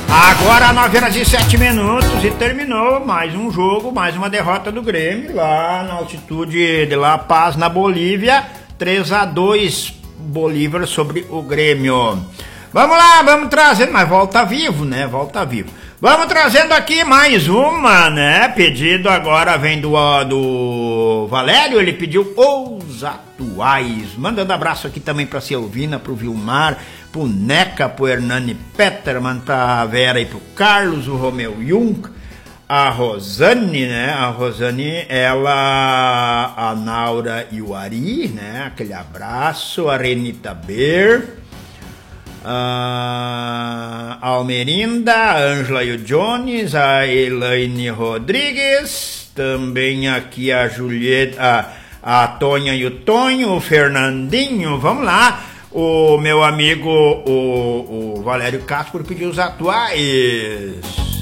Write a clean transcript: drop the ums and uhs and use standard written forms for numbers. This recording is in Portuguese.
Agora 9h07 e terminou mais um jogo, mais uma derrota do Grêmio lá na altitude de La Paz, na Bolívia. 3-2 Bolívar sobre o Grêmio. Vamos lá, vamos trazendo, mas volta vivo, né? Volta vivo. Vamos trazendo aqui mais uma, né? Pedido agora vem do Valério, ele pediu Os Atuais. Mandando abraço aqui também pra Silvina, pro Vilmar, pro Neca, pro Hernani Peterman, pra Vera e pro Carlos, o Romeu Jung, a Rosane, né? A Rosane, ela, a Naura e o Ari, né? Aquele abraço, a Renita Ber, a Almerinda, a Ângela e o Jones, a Elaine Rodrigues, também aqui a Julieta, a Tonha e o Tonho, o Fernandinho, vamos lá, o meu amigo, o Valério Castro pediu Os Atuais.